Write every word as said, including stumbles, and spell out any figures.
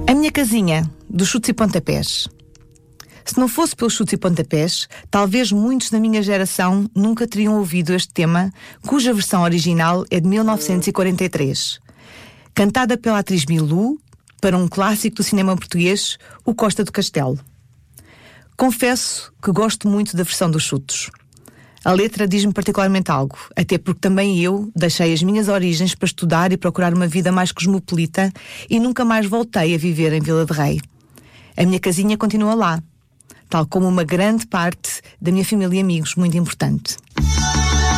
A minha casinha, dos chutes e pontapés. Se não fosse pelos chutes e pontapés, talvez muitos da minha geração nunca teriam ouvido este tema, cuja versão original é de mil novecentos e quarenta e três. Cantada pela atriz Milú, para um clássico do cinema português, O Costa do Castelo. Confesso que gosto muito da versão dos chutos. A letra diz-me particularmente algo, até porque também eu deixei as minhas origens para estudar e procurar uma vida mais cosmopolita e nunca mais voltei a viver em Vila de Rei. A minha casinha continua lá, tal como uma grande parte da minha família e amigos muito importante.